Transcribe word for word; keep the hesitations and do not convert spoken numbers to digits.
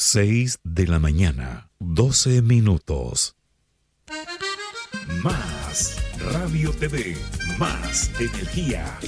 Seis de la mañana, doce minutos. Más Radio T V, más energía.